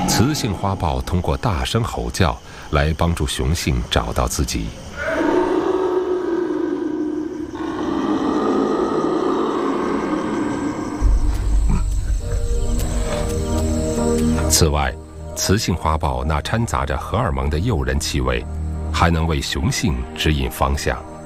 雌性花豹通过大声吼叫来帮助雄性找到自己。此外，雌性花豹那掺杂着荷尔蒙的诱人气味，还能为雄性指引方向。